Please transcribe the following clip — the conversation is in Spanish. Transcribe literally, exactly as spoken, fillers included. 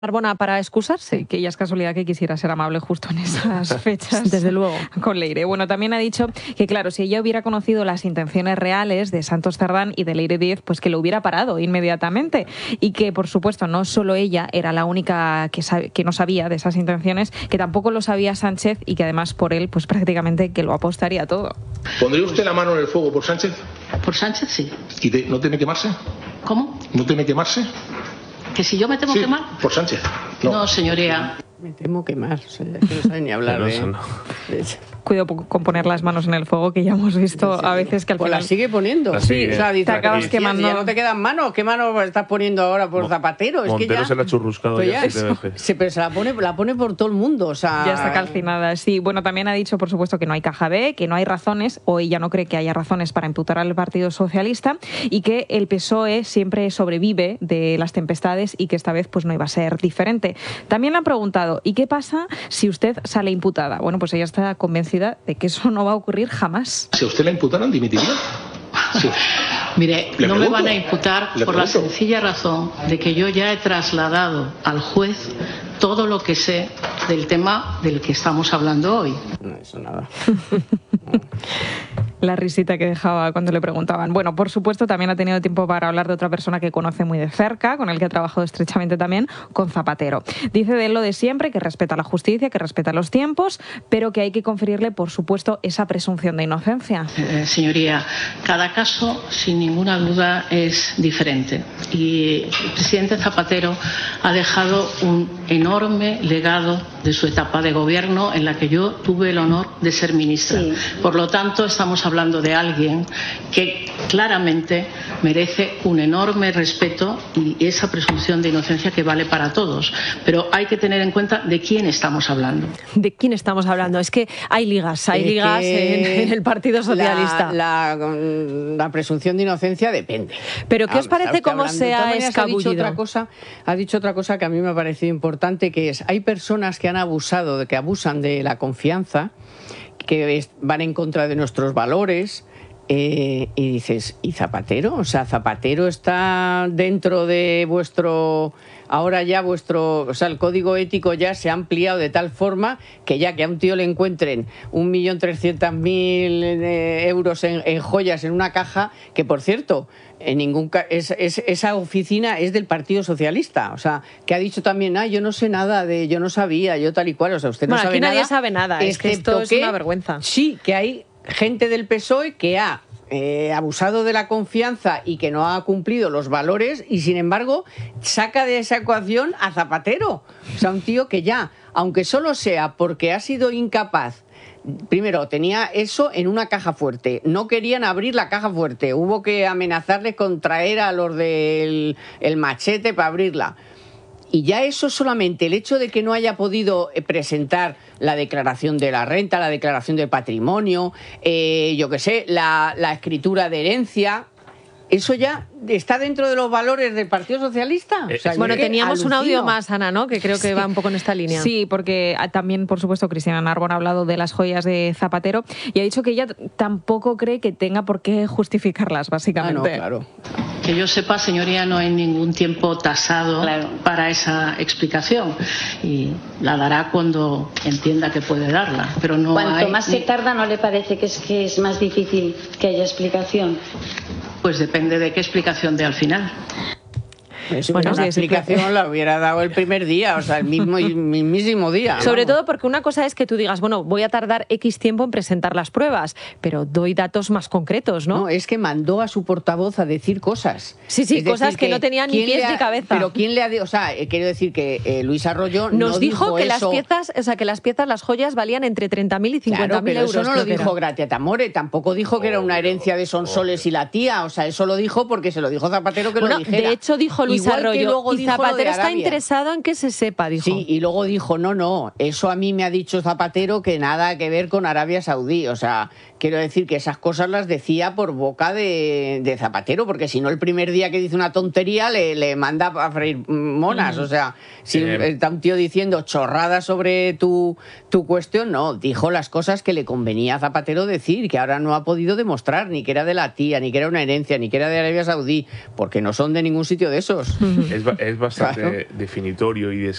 Arbona para excusarse, sí. Que ya es casualidad que quisiera ser amable justo en esas fechas. Desde luego. Con Leire. Bueno, también ha dicho que, claro, si ella hubiera conocido las intenciones reales de Santos Cerdán y de Leire Díez, pues que lo hubiera parado inmediatamente. Y que, por supuesto, no solo ella era la única que, sabe, que no sabía de esas intenciones, que tampoco lo sabía Sánchez y que además por él, pues prácticamente que lo apostaría todo. ¿Pondría usted la mano en el fuego por Sánchez? Por Sánchez, sí. ¿Y de, no teme quemarse? ¿Cómo? ¿No teme quemarse? ¿Que si yo me temo sí, quemar? Por Sánchez. No, no señoría. Me temo quemar, o sea, que no sabe ni hablar de... no. Cuido con poner las manos en el fuego, que ya hemos visto sí, a veces que al pues final... la sigue poniendo. La sigue. Sí, o sea, dice, te acabas quemando. Ya no te quedan manos. ¿Qué mano estás poniendo ahora por Mo Zapatero? Es Montero que ya... se la ha churruscado pues ya, ya siete veces. Sí, pero se la pone, la pone por todo el mundo, o sea... Ya está calcinada, sí. Bueno, también ha dicho, por supuesto, que no hay caja B, que no hay razones, o ella no cree que haya razones para imputar al Partido Socialista, y que el P S O E siempre sobrevive de las tempestades y que esta vez pues no iba a ser diferente. También le han preguntado, ¿y qué pasa si usted sale imputada? Bueno, pues ella está convencida de que eso no va a ocurrir jamás. Si a usted la imputaran, dimitiría. Sí. Mire, Le no pregunto, me van a imputar le por la pregunto. sencilla razón de que yo ya he trasladado al juez todo lo que sé del tema del que estamos hablando hoy. No, eso nada. La risita que dejaba cuando le preguntaban. Bueno, por supuesto, también ha tenido tiempo para hablar de otra persona que conoce muy de cerca, con el que ha trabajado estrechamente también, con Zapatero. Dice de él lo de siempre, que respeta la justicia, que respeta los tiempos, pero que hay que conferirle, por supuesto, esa presunción de inocencia. Eh, señoría, cada caso, sin ninguna duda, es diferente. Y el presidente Zapatero ha dejado un enorme legado de su etapa de gobierno, en la que yo tuve el honor de ser ministra. Sí. Por lo tanto, estamos hablando de alguien que claramente merece un enorme respeto y esa presunción de inocencia que vale para todos. Pero hay que tener en cuenta de quién estamos hablando. ¿De quién estamos hablando? Es que hay ligas, hay es ligas en, en el Partido Socialista. La, la, la presunción de inocencia depende. Pero ¿qué os parece cómo se ha escabullido? Ha dicho otra cosa, ha dicho otra cosa que a mí me ha parecido importante, que es, hay personas que han abusado, de que abusan de la confianza, que van en contra de nuestros valores, eh, y dices, ¿y Zapatero? O sea, Zapatero está dentro de vuestro... Ahora ya vuestro... O sea, el código ético ya se ha ampliado de tal forma que ya que a un tío le encuentren un millón trescientos mil euros en, en joyas en una caja, que por cierto... En ningún ca es, es, esa oficina es del Partido Socialista, o sea, que ha dicho también, ah, yo no sé nada de, yo no sabía, yo tal y cual, o sea, usted no bueno, sabe aquí nada. Nadie sabe nada, es que esto que, es una vergüenza. Sí, que hay gente del P S O E que ha eh, abusado de la confianza y que no ha cumplido los valores y, sin embargo, saca de esa ecuación a Zapatero. O sea, un tío que ya, aunque solo sea porque ha sido incapaz. Primero, tenía eso en una caja fuerte. No querían abrir la caja fuerte. Hubo que amenazarles con traer a los del el machete para abrirla. Y ya eso solamente, el hecho de que no haya podido presentar la declaración de la renta, la declaración del patrimonio, eh, yo qué sé, la, la escritura de herencia... ¿Eso ya está dentro de los valores del Partido Socialista? O sea, bueno, teníamos alucino. un audio más, Ana, ¿no? Que creo que sí. va un poco en esta línea. Sí, porque también, por supuesto, Cristina Narbona ha hablado de las joyas de Zapatero y ha dicho que ella tampoco cree que tenga por qué justificarlas, básicamente. Ah, no, claro. Que yo sepa, señoría, no hay ningún tiempo tasado claro. para esa explicación y la dará cuando entienda que puede darla. Pero no Cuanto hay... más se tarda, ¿no le parece que es, que es más difícil que haya explicación? Pues depende de qué explicación dé al final. Eso, bueno, una sí, explicación sí. la hubiera dado el primer día, o sea, el mismo mismísimo día. Sobre vamos. todo porque una cosa es que tú digas, bueno, voy a tardar X tiempo en presentar las pruebas, pero doy datos más concretos, ¿no? No, es que mandó a su portavoz a decir cosas. Sí, sí, es cosas que, que no tenían ni pies ha, ni cabeza. Pero ¿quién le ha... O sea, eh, quiero decir que eh, Luis Arroyo nos no dijo, dijo que eso. las piezas, o sea, que las piezas, las joyas valían entre treinta mil y cincuenta mil claro, euros. Pero eso no lo dijo Gratia Amore, tampoco dijo que era una herencia de Sonsoles y la tía, o sea, eso lo dijo porque se lo dijo Zapatero que bueno, lo dijera. De hecho, dijo Luis Igual Arroyo. Que luego Y Zapatero está interesado en que se sepa, dijo. Sí, y luego dijo, no, no, eso a mí me ha dicho Zapatero que nada que ver con Arabia Saudí, o sea, quiero decir que esas cosas las decía por boca de, de Zapatero, porque si no el primer día que dice una tontería le, le manda a freír monas. Mm. O sea, si eh. está un tío diciendo chorradas sobre tu, tu cuestión, no, dijo las cosas que le convenía a Zapatero decir, que ahora no ha podido demostrar ni que era de la tía, ni que era una herencia, ni que era de Arabia Saudí, porque no son de ningún sitio de esos. Es, es bastante claro. definitorio y